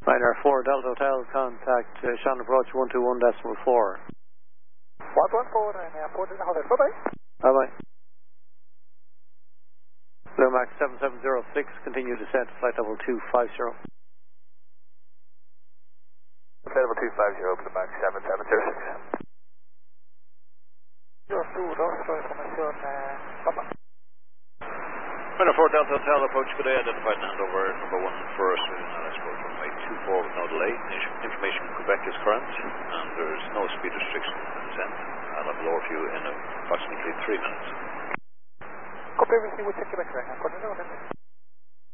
Ryanair 4 Delta Hotel, contact Sean approach 121.4. 114 Ryanair 4 Delta Hotel, bye-bye. Bye-bye. Blue Max 7706, continue descent, flight level 250. Flight level 250, Blue Max 7706. 02, rostro information, bye-bye. Ryanair 4 Delta Hotel, approach good day, identified and handover number 1 first, within transport runway 24 with no delay. Information from Quebec is current, and there's no speed restriction in descent. I'll have lower view in approximately 3 minutes. Copy everything with Quebec right now.